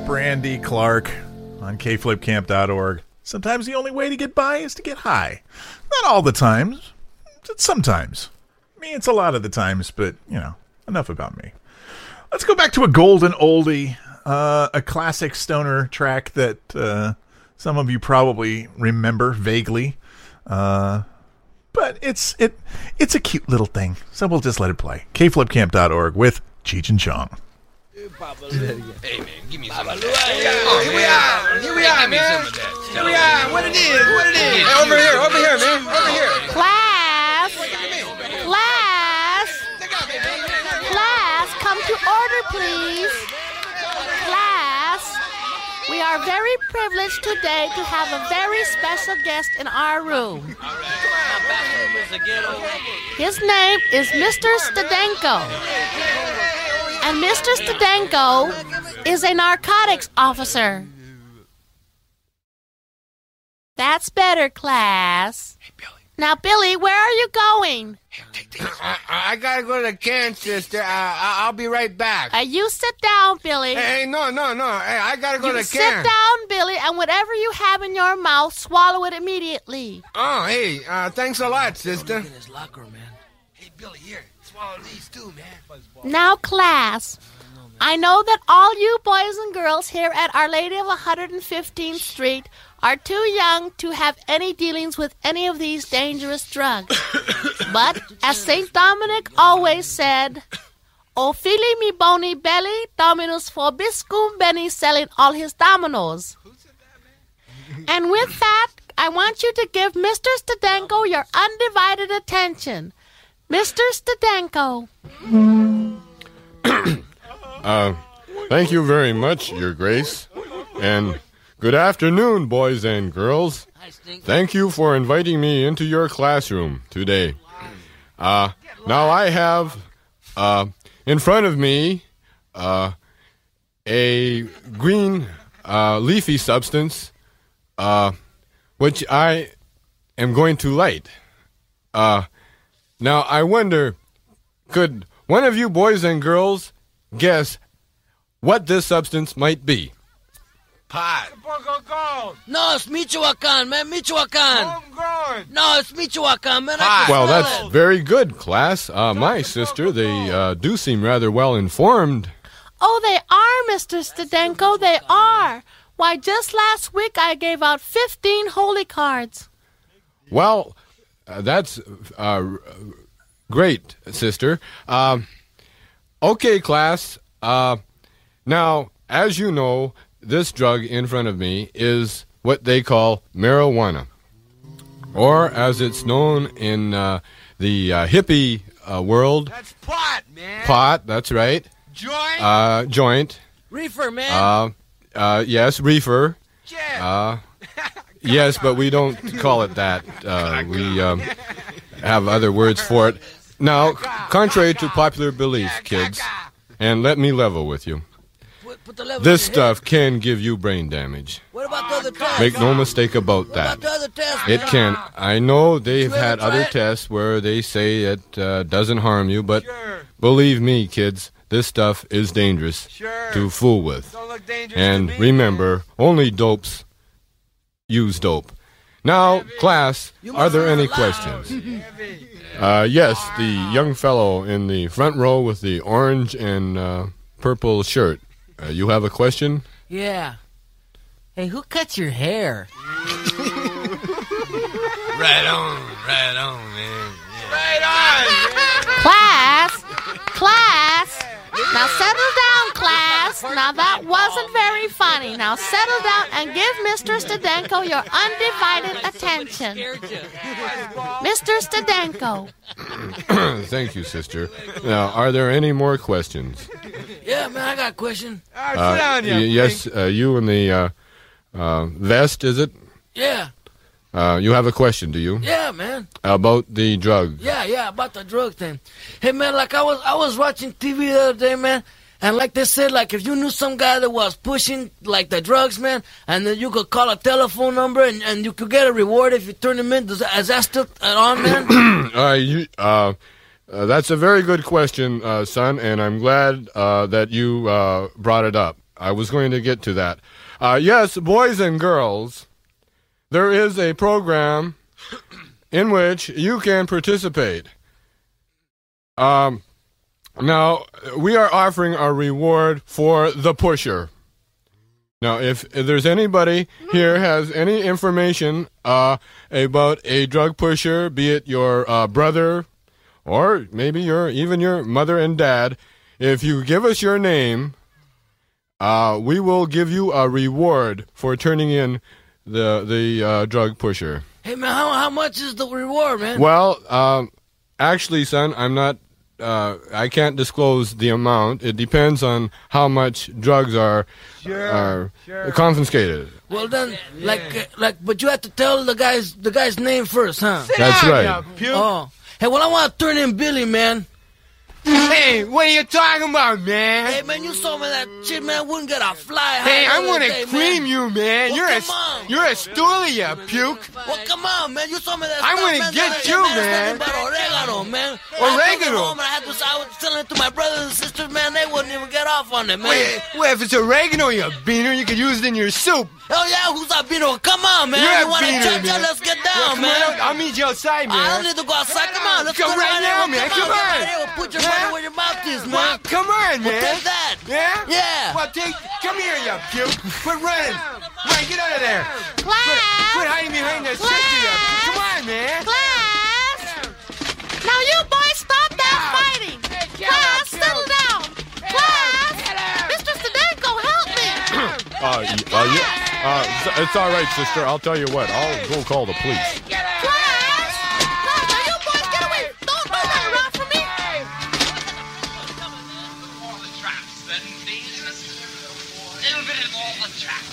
Brandy Clark on kflipcamp.org. Sometimes the only way to get by is to get high. Not all the times. Sometimes. I mean, it's a lot of the times, but, enough about me. Let's go back to a golden oldie, a classic stoner track that some of you probably remember vaguely. But it's a cute little thing, so we'll just let it play. kflipcamp.org with Cheech and Chong. Hey man, give me some of that. Here we are, man. Here we are. What it is? Hey, over here, man. Over here. Class, come to order, please. Class, we are very privileged today to have a very special guest in our room. His name is Mr. Stadenko. And Mr. Stadenko is a narcotics officer. That's better, class. Hey, Billy. Now, Billy, where are you going? Here, take this. I gotta go to the can, sister. I'll be right back. You sit down, Billy. Hey, no. Hey, I gotta go to the Sit can. down, Billy, and whatever you have in your mouth, swallow it immediately. Oh, hey, thanks a lot, sister. Look in his locker, man. Hey, Billy, here. Swallow these too, man. Now, class, I know that all you boys and girls here at Our Lady of 115th Street are too young to have any dealings with any of these dangerous drugs. But, as St. Dominic always said, O fili mi boni belly, Dominus vobiscum bene selling all his dominoes. And with that, I want you to give Mr. Stadenko your undivided attention. Mr. Stadenko. Thank you very much, Your Grace. And good afternoon, boys and girls. Thank you for inviting me into your classroom today. Now I have in front of me a green leafy substance which I am going to light. Now, I wonder, could one of you boys and girls guess what this substance might be? Pot. No, it's Michoacan, man. Michoacan. Homegrown. No, it's Michoacan, man. Well, that's very good, class. My sister, they do seem rather well informed. Oh, they are, Mr. Stadenko, they are. Why, just last week I gave out 15 holy cards. Well, that's great, sister. Okay, class. Now, as you know, this drug in front of me is what they call marijuana. Or, as it's known in the hippie world... That's pot, man. Pot, that's right. Joint. Joint. Reefer, man. Yes, reefer. Yeah. Yes, but we don't call it that. We have other words for it. Now, contrary to popular belief, kids, and let me level with you, Put the level this in your head. stuff can give you brain damage. What about the other test? Make no mistake about What about that. the other test? It man? can. I know they've You ever had try other it? tests where they say it doesn't harm you, but Sure. believe me, kids, this stuff is dangerous Sure. to fool with. Don't look dangerous And to me, remember, only dopes use dope. Now, class, are there any questions? Yes, the young fellow in the front row with the orange and purple shirt. You have a question? Yeah. Hey, who cuts your hair? Right on, man. Yeah. Right Class. Now settle down, class. Now that wasn't very funny. Now settle down and give Mr. Stadenko your undivided attention. Mr. Stadenko. Thank you, sister. Now, are there any more questions? Yeah, man, I got a question. Sit down, Yes, you in the vest, is it? Yeah. You have a question, do you? Yeah, man. About the drug. Yeah, about the drug thing. Hey, man, like I was watching TV the other day, man, and like they said, like if you knew some guy that was pushing like the drugs, man, and then you could call a telephone number and you could get a reward if you turn him in. Is that still on, man? That's a very good question, son, and I'm glad that you brought it up. I was going to get to that. Yes, boys and girls, there is a program in which you can participate. Now, we are offering a reward for the pusher. Now, if there's anybody here has any information about a drug pusher, be it your brother or maybe even your mother and dad, if you give us your name, we will give you a reward for turning in the drug pusher. Hey, man, how much is the reward, man? Well, actually, son, I'm not. I can't disclose the amount. It depends on how much drugs are confiscated. Well, then, but you have to tell the guy's name first, huh? That's right. Oh, hey, well, I want to turn in Billy, man. Hey, what are you talking about, man? Hey, man, you saw me that shit, man. Wouldn't get a fly. Hey, I'm gonna cream you, man. Well, You're a stoolie, you puke. Well, come on, man. You saw me that I'm stuff, gonna man. get you, man. About oregano, man. Oregano? I was telling it to my brothers and sisters, man. They wouldn't even get off on it, man. Well, if it's oregano, you beaner, you could use it in your soup. Oh, yeah, who's that beaner? Come on, man. You're you want to a beaner, check man. out? Let's get down, Come man. on out. I'll meet you outside, man. I don't need to go outside. Come on, let's Come go right now, man. Come on. Right here. We'll put your money where your mouth is, man. Well, come on, man. We'll take that. Yeah? Yeah. Well, come here, you puke. Quit running. Right, get out of there. Quit hiding behind that sister, you puke. Come on, man. Class! Now you boys stop that fighting! Class, settle down! Class! Mr. Sedenko, help me! It's all right, sister. I'll tell you what. I'll go call the police. Class! Now you boys get away! Don't run from me! All the traps and these. All the traps.